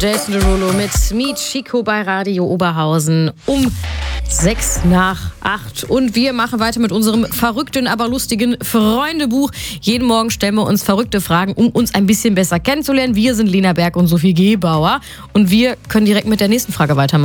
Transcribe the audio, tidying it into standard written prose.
Jason Derulo mit Meet Chico bei Radio Oberhausen um 7:06. Und wir machen weiter mit unserem verrückten, aber lustigen Freundebuch. Jeden Morgen stellen wir uns verrückte Fragen, um uns ein bisschen besser kennenzulernen. Wir sind Lena Berg und Sophie Gebauer. Und wir können direkt mit der nächsten Frage weitermachen.